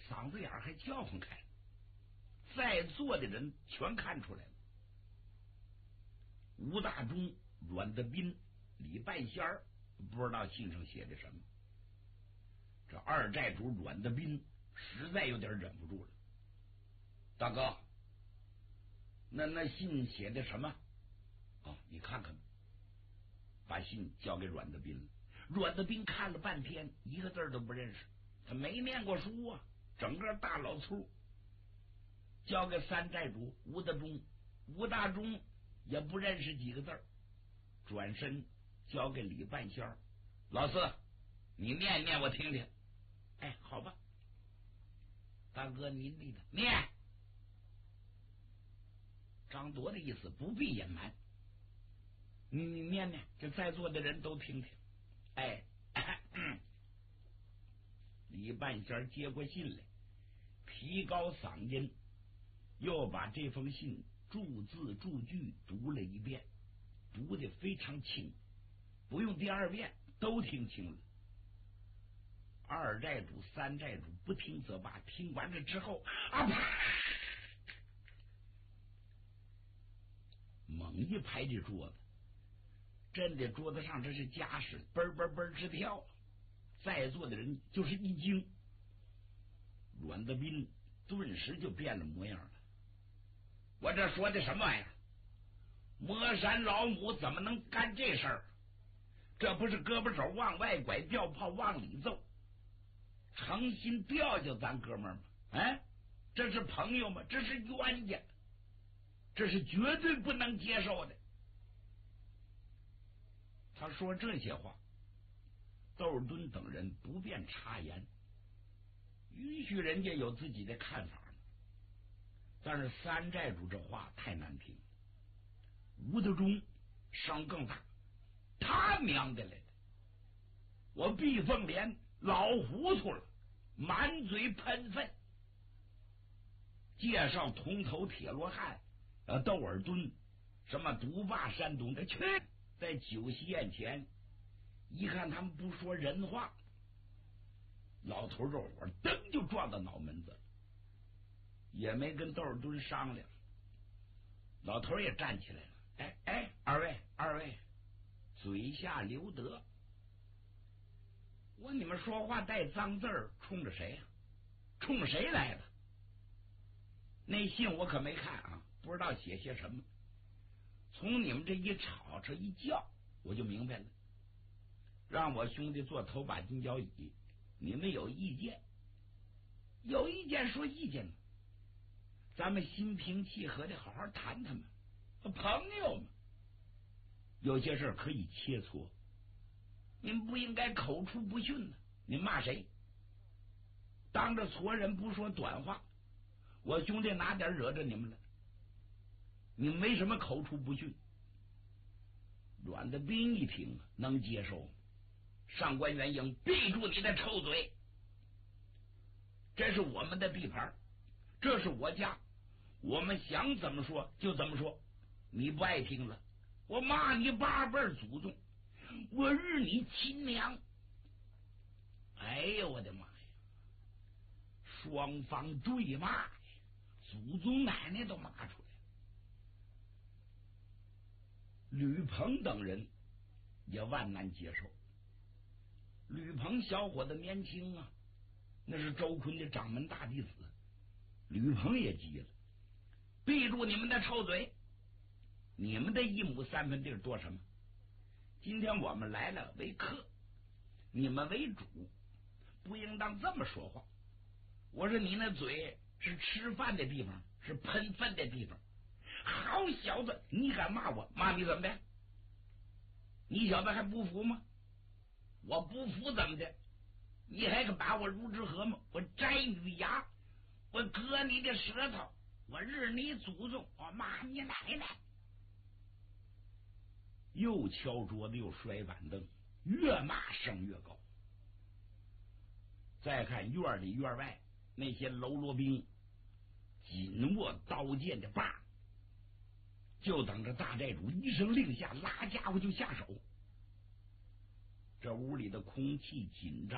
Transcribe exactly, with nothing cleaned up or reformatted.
嗓子眼还叫唤开了，在座的人全看出来了。吴大忠、阮德斌、李半仙儿不知道信上写的什么。这二寨主阮德斌实在有点忍不住了，大哥，那那信写的什么？哦，你看看，把信交给阮德斌了。阮德斌看了半天，一个字都不认识，他没念过书啊，整个大老粗。交给三寨主吴大忠，吴大忠也不认识几个字，转身交给李半仙儿，老四，你念念我听听。哎，好吧，大哥您的念。张铎的意思不必隐瞒，你你念念，这在座的人都听听。哎，嗯、李半仙接过信来，提高嗓音，又把这封信逐字逐句读了一遍，读得非常清，不用第二遍都听清了。二寨主、三寨主不听则罢，听完了之后，啊啪！猛一拍这桌子，震的桌子上这是家事，嘣嘣嘣直跳。在座的人就是一惊，阮德斌顿时就变了模样了。我这说的什么玩意儿？魔山老母怎么能干这事儿？这不是胳膊手往外拐，吊炮往里揍，诚心吊吊咱哥们儿吗？哎，这是朋友吗？这是冤家，这是绝对不能接受的。他说这些话，窦敦等人不便插言，允许人家有自己的看法嘛。但是三寨主这话太难听了，吴德忠声更大，他娘的来的！我毕凤莲老糊涂了，满嘴喷粪，介绍铜头铁罗汉、呃窦尔敦，什么独霸山东的，去在酒席宴前，一看他们不说人话，老头肉火噔就撞到脑门子了，也没跟窦尔敦商量，老头也站起来了。哎哎，二位二位，嘴下留德。我你们说话带脏字儿，冲着谁呀、啊？冲着谁来的？那信我可没看啊，不知道写些什么。从你们这一吵这一叫，我就明白了。让我兄弟坐头把金交椅，你们有意见？有意见说意见嘛，咱们心平气和的好好谈谈嘛，朋友嘛。有些事可以切磋，你们不应该口出不逊呢。你骂谁？当着矬人不说短话，我兄弟哪点惹着你们了？你们没什么口出不逊。阮德斌一听能接受，上官元英，闭住你的臭嘴！这是我们的地盘，这是我家，我们想怎么说就怎么说。你不爱听了，我骂你八辈祖宗，我日你亲娘！哎呦我的妈呀！双方对骂呀，祖宗奶奶都骂出来了。吕鹏等人也万难接受。吕鹏小伙子年轻啊，那是周坤的掌门大弟子。吕鹏也急了，闭住你们的臭嘴！你们的一亩三分地多什么？今天我们来了为客，你们为主，不应当这么说话。我说你那嘴是吃饭的地方，是喷粪的地方。好小子，你敢骂我？骂你怎么的？你小子还不服吗？我不服怎么的？你还敢把我如之何吗？我摘你牙，我割你的舌头，我日你祖宗，我骂你奶奶！又敲桌子又摔板凳，越骂声越高。再看院里院外那些喽啰兵紧握刀剑的把，就等着大寨主一声令下，拉家伙就下手。这屋里的空气紧张。